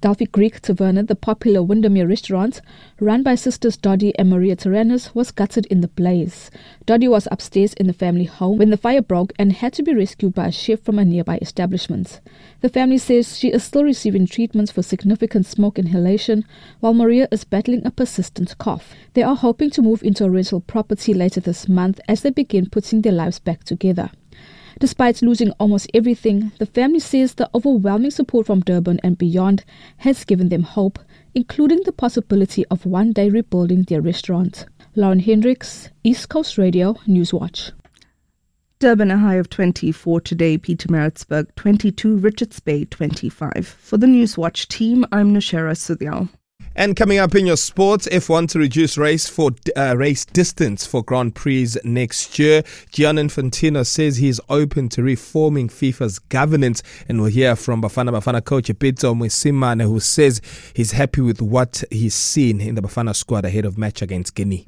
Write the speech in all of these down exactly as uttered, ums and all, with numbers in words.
Delphi Greek Taverna, the popular Windermere restaurant, run by sisters Dodie and Maria Tyrannus, was gutted in the blaze. Dodie was upstairs in the family home when the fire broke and had to be rescued by a chef from a nearby establishment. The family says she is still receiving treatments for significant smoke inhalation, while Maria is battling a persistent cough. They are hoping to move into a rental property later this month as they begin putting their lives back together. Despite losing almost everything, the family says the overwhelming support from Durban and beyond has given them hope, including the possibility of one day rebuilding their restaurant. Lauren Hendricks, East Coast Radio, Newswatch. Durban a high of twenty-four today, Pietermaritzburg twenty-two, Richards Bay twenty-five. For the Newswatch team, I'm Nashera Sudhyal. And coming up in your sports, F one to reduce race for uh, race distance for Grand Prix next year. Gianni Infantino says he is open to reforming FIFA's governance, and we'll hear from Bafana Bafana coach Pitso Mwesimane, who says he's happy with what he's seen in the Bafana squad ahead of match against Guinea.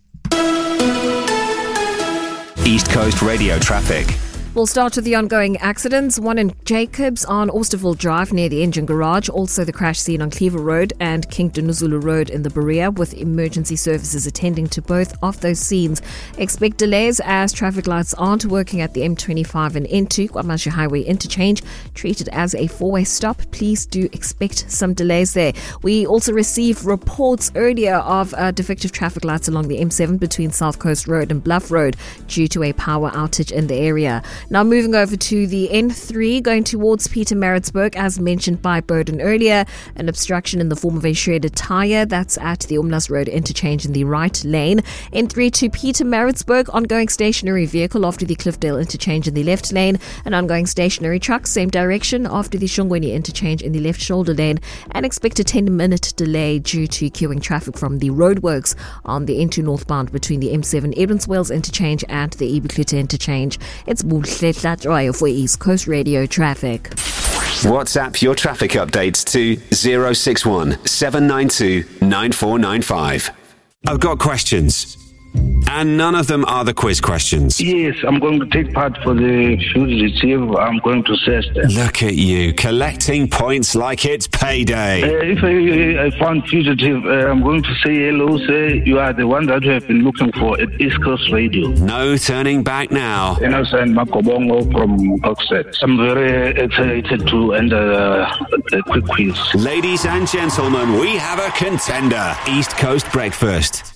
East Coast Radio traffic. We'll start with the ongoing accidents. One in Jacobs on Oosterville Drive near the engine garage. Also the crash scene on Cleaver Road and King Dinuzulu Road in the Berea, with emergency services attending to both of those scenes. Expect delays as traffic lights aren't working at the M twenty-five and N two KwaMashu Highway interchange. Treated as a four-way stop. Please do expect some delays there. We also received reports earlier of uh, defective traffic lights along the M seven between South Coast Road and Bluff Road due to a power outage in the area. Now moving over to the N three, going towards Pietermaritzburg, as mentioned by Burden earlier, an obstruction in the form of a shredded tyre. That's at the Umlas Road interchange in the right lane. N three to Pietermaritzburg, ongoing stationary vehicle after the Cliffdale interchange in the left lane. An ongoing stationary truck, same direction after the Shongweni interchange in the left shoulder lane. And expect a ten minute delay due to queuing traffic from the roadworks on the N two northbound between the M seven Edmonds Wells interchange and the Ibiklita interchange. It's for East Coast Radio traffic. WhatsApp your traffic updates to zero six one seven nine two nine four nine five. I've got questions, and none of them are the quiz questions. Yes, I'm going to take part for the fugitive. I'm going to search them. Look at you, collecting points like it's payday. Uh, if I, I found fugitive, uh, I'm going to say hello, say you are the one that we have been looking for at East Coast Radio. No turning back now. And I said Makobongo from Oxford. I'm very excited to enter uh, a quick quiz. Ladies and gentlemen, we have a contender. East Coast Breakfast.